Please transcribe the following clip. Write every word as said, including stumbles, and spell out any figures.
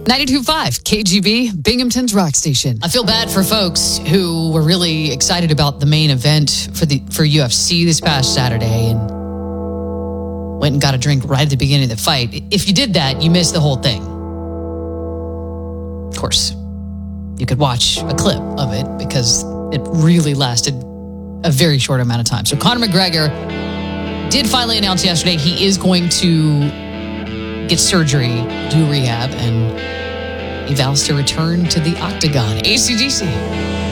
ninety-two point five K G B, Binghamton's rock station. I feel bad for folks who were really excited about the main event for the for U F C this past Saturday and went and got a drink right at the beginning of the fight. If you did that, you missed the whole thing. Of course, you could watch a clip of it because it really lasted a very short amount of time. So Conor McGregor did finally announce yesterday he is going to get surgery, do rehab, and he vows to return to the octagon. A C D C.